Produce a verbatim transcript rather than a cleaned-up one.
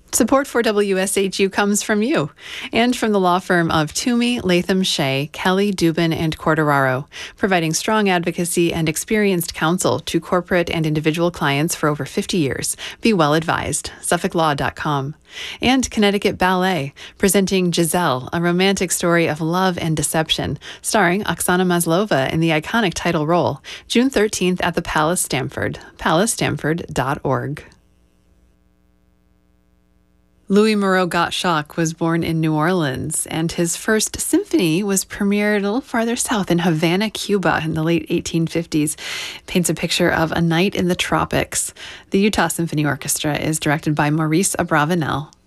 Support for W S H U comes from you and from the law firm of Toomey, Latham Shea, Kelly, Dubin, and Quartararo, providing strong advocacy and experienced counsel to corporate and individual clients for over fifty years. Be well advised. Suffolk Law dot com. And Connecticut Ballet, presenting Giselle, a romantic story of love and deception, starring Oksana Maslova in the iconic title role, June thirteenth at the Palace Stamford, palace stamford dot org. Louis Moreau Gottschalk was born in New Orleans, and his first symphony was premiered a little farther south in Havana, Cuba in the late eighteen fifties. It paints a picture of a night in the tropics. The Utah Symphony Orchestra is directed by Maurice Abravanel.